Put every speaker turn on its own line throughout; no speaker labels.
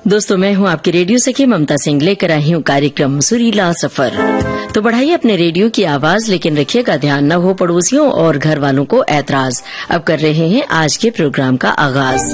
दोस्तों, मैं हूं आपकी रेडियो सखी ममता सिंह, लेकर आई हूं कार्यक्रम सुरीला सफर। तो बढ़ाइए अपने रेडियो की आवाज, लेकिन रखिएगा ध्यान न हो पड़ोसियों और घर वालों को ऐतराज। अब कर रहे हैं आज के प्रोग्राम का आगाज।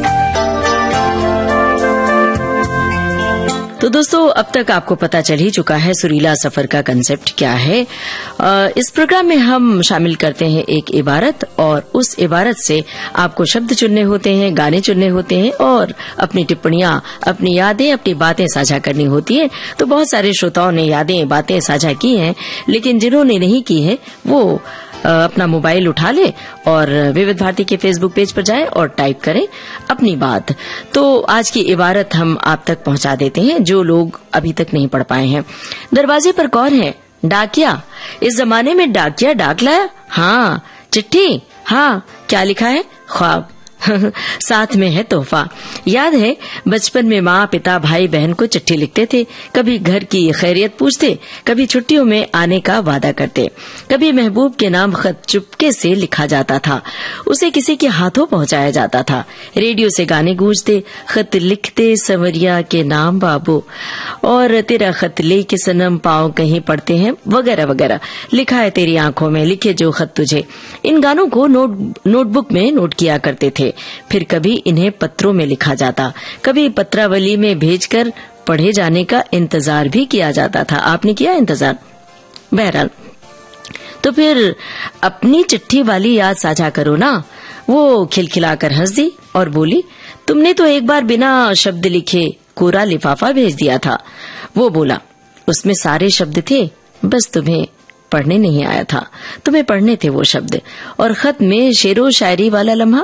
तो दोस्तों, अब तक आपको पता चल ही चुका है सुरीला सफर का कंसेप्ट क्या है। इस प्रोग्राम में हम शामिल करते हैं एक इबारत और उस इबारत से आपको शब्द चुनने होते हैं, गाने चुनने होते हैं और अपनी टिप्पणियां, अपनी यादें, अपनी बातें साझा करनी होती है। तो बहुत सारे श्रोताओं ने यादें, बातें साझा की हैं, लेकिन जिन्होंने नहीं की है वो अपना मोबाइल उठा ले और विविध भारती के फेसबुक पेज पर जाएं और टाइप करें अपनी बात। तो आज की इबारत हम आप तक पहुंचा देते हैं जो लोग अभी तक नहीं पढ़ पाए हैं। दरवाजे पर कौन है? डाकिया। इस जमाने में डाकिया डाक लाया? हाँ। चिट्ठी? हाँ। क्या लिखा है? ख्वाब। साथ में है तोहफा। याद है बचपन में माँ, पिता, भाई, बहन को चिट्ठी लिखते थे। कभी घर की खैरियत पूछते, कभी छुट्टियों में आने का वादा करते, कभी महबूब के नाम खत चुपके से लिखा जाता था, उसे किसी के हाथों पहुंचाया जाता था। रेडियो से गाने गूंजते, खत लिखते संवरिया के नाम बाबू, और तेरा खत ले के सनम पाँव कहीं पड़ते हैं, वगैरह वगैरह। लिखा है तेरी आंखों में, लिखे जो खत तुझे। इन गानों को नोटबुक में नोट किया करते थे। फिर कभी इन्हें पत्रों में लिखा जाता, कभी पत्रावली में भेजकर पढ़े जाने का इंतजार भी किया जाता था। आपने किया इंतजार? बहरहाल, तो फिर अपनी चिट्ठी वाली याद साझा करो ना। वो खिलखिलाकर हंस दी और बोली, तुमने तो एक बार बिना शब्द लिखे कोरा लिफाफा भेज दिया था। वो बोला, उसमें सारे शब्द थे, बस तुम्हें पढ़ने नहीं आया था। तुम्हें पढ़ने थे वो शब्द। और खत में शेरो शायरी वाला लम्हा